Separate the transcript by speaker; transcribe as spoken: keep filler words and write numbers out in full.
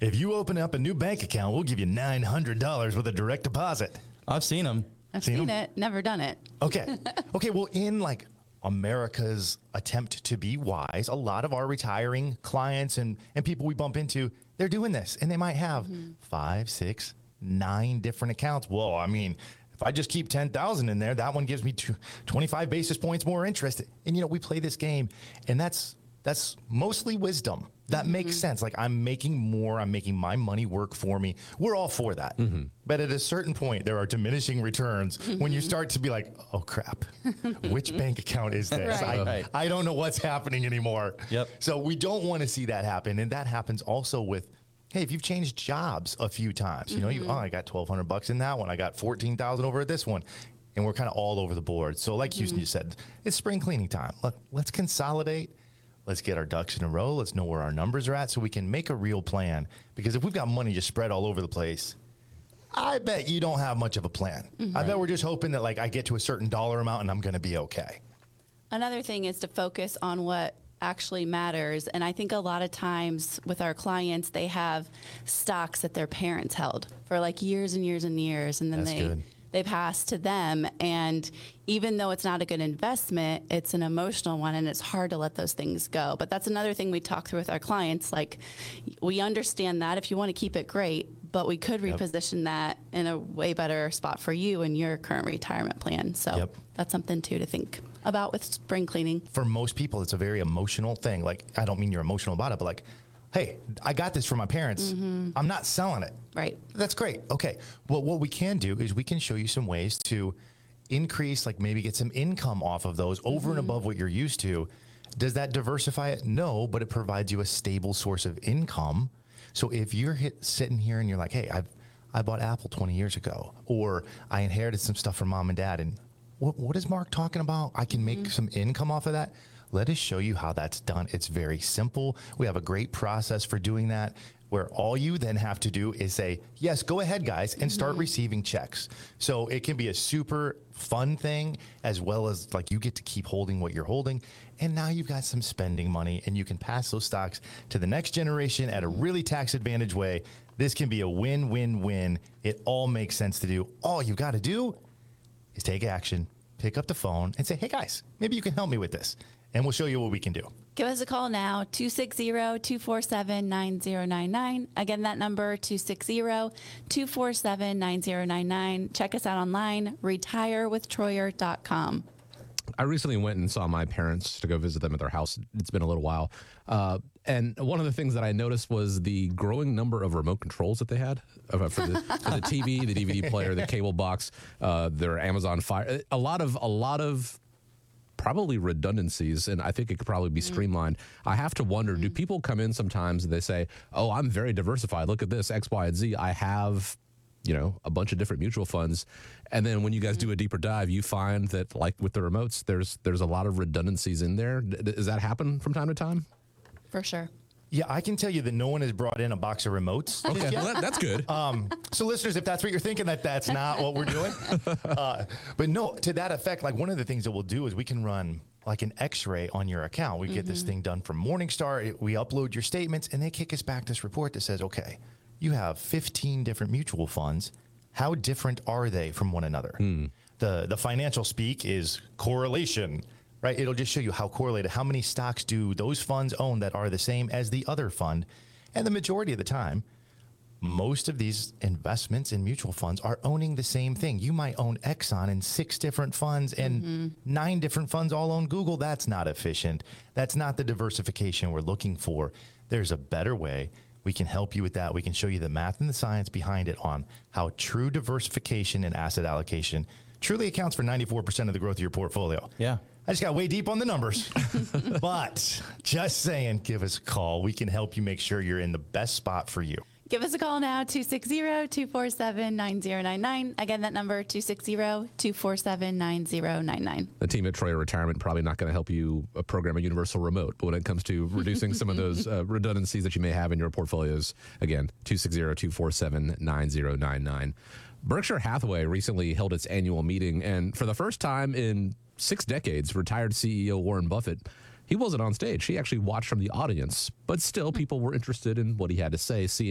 Speaker 1: if you open up a new bank account, we'll give you nine hundred dollars with a direct deposit.
Speaker 2: I've seen them.
Speaker 3: I've
Speaker 1: Seen
Speaker 3: seen,
Speaker 1: 'em?
Speaker 3: it, never done it.
Speaker 1: Okay. Okay. Well, in like America's attempt to be wise, a lot of our retiring clients and, and people we bump into, they're doing this, and they might have mm-hmm. five, six, nine different accounts. Well, I mean, if I just keep ten thousand in there, that one gives me two, twenty-five basis points more interest. And, you know, we play this game, and that's that's mostly wisdom. That mm-hmm. makes sense. Like, I'm making more. I'm making my money work for me. We're all for that. Mm-hmm. But at a certain point, there are diminishing returns mm-hmm. when you start to be like, oh, crap. Which bank account is this?
Speaker 3: Right.
Speaker 1: I,
Speaker 2: Right.
Speaker 1: I don't know what's happening anymore.
Speaker 2: Yep.
Speaker 1: So we don't want to see that happen. And that happens also with, hey, if you've changed jobs a few times, you know, mm-hmm. you, oh, I got twelve hundred bucks in that one. I got fourteen thousand over at this one. And we're kind of all over the board. So like mm-hmm. you said, it's spring cleaning time. Look, let's consolidate. Let's get our ducks in a row. Let's know where our numbers are at so we can make a real plan. Because if we've got money just spread all over the place, I bet you don't have much of a plan. Mm-hmm. I bet we're just hoping that, like, I get to a certain dollar amount and I'm going to be okay.
Speaker 3: Another thing is to focus on what actually matters. And I think a lot of times with our clients, they have stocks that their parents held for like years and years and years. And then
Speaker 1: That's
Speaker 3: they...
Speaker 1: good.
Speaker 3: They pass to them, and even though it's not a good investment, it's an emotional one, and it's hard to let those things go. But that's another thing we talk through with our clients. Like, we understand that if you want to keep it, great, but we could
Speaker 1: Yep.
Speaker 3: reposition that in a way better spot for you in your current retirement plan. So
Speaker 1: Yep.
Speaker 3: that's something, too, to think about with spring cleaning.
Speaker 1: For most people, it's a very emotional thing. Like, I don't mean you're emotional about it, but like, hey, I got this from my parents. Mm-hmm. I'm not selling it.
Speaker 3: Right.
Speaker 1: That's great. Okay. Well, what we can do is we can show you some ways to increase, like maybe get some income off of those over mm-hmm. and above what you're used to. Does that diversify it? No, but it provides you a stable source of income. So if you're hit, sitting here and you're like, hey, I've, I bought Apple twenty years ago, or I inherited some stuff from mom and dad, and what, what is Mark talking about? I can make mm-hmm. some income off of that. Let us show you how that's done. It's very simple. We have a great process for doing that, where all you then have to do is say, yes, go ahead, guys, and start mm-hmm. receiving checks. So it can be a super fun thing, as well as like you get to keep holding what you're holding. And now you've got some spending money, and you can pass those stocks to the next generation at a really tax advantage way. This can be a win-win-win. It all makes sense to do. All you got to do is take action, pick up the phone, and say, hey, guys, maybe you can help me with this. And we'll show you what we can do.
Speaker 3: Give us a call now, two six zero, two four seven, nine zero nine nine. Again, that number, two six zero, two four seven, nine zero nine nine. Check us out online, retire with troyer dot com.
Speaker 4: I recently went and saw my parents to go visit them at their house. It's been a little while. Uh, and one of the things that I noticed was the growing number of remote controls that they had uh, for, the, for the T V, the D V D player, the cable box, uh, their Amazon Fire. A lot of, a lot of, probably redundancies, and I think it could probably be streamlined. Mm. I have to wonder, mm. do people come in sometimes and they say, oh, I'm very diversified. Look at this, X, Y, and Z. I have, you know, a bunch of different mutual funds. And then when you guys mm. do a deeper dive, you find that, like with the remotes, there's there's a lot of redundancies in there. D- does that happen from time to time?
Speaker 3: For sure.
Speaker 1: Yeah, I can tell you that no one has brought in a box of remotes.
Speaker 4: Okay, well, that, that's good.
Speaker 1: Um, so listeners, if that's what you're thinking, that that's not what we're doing. Uh, but no, to that effect, like one of the things that we'll do is we can run like an x-ray on your account. We mm-hmm. get this thing done from Morningstar. It, we upload your statements, and they kick us back this report that says, okay, you have fifteen different mutual funds. How different are they from one another? Mm. The, the financial speak is correlation. Right, it'll just show you how correlated, how many stocks do those funds own that are the same as the other fund. And the majority of the time, most of these investments in mutual funds are owning the same thing. You might own Exxon in six different funds, and mm-hmm. nine different funds all own Google. That's not efficient. That's not the diversification we're looking for. There's a better way. We can help you with that. We can show you the math and the science behind it on how true diversification and asset allocation truly accounts for ninety-four percent of the growth of your portfolio.
Speaker 2: Yeah.
Speaker 1: I just got way deep on the numbers. But just saying, give us a call. We can help you make sure you're in the best spot for you.
Speaker 3: Give us a call now, two six zero, two four seven, nine zero nine nine. Again, that number, two six zero, two four seven, nine zero nine nine.
Speaker 4: The team at Troyer Retirement probably not going to help you uh, program a universal remote, but when it comes to reducing some of those uh, redundancies that you may have in your portfolios, again, two six zero, two four seven, nine zero nine nine. Berkshire Hathaway recently held its annual meeting, and for the first time in six decades, retired C E O Warren Buffett, he wasn't on stage. He actually watched from the audience, but still people were interested in what he had to say.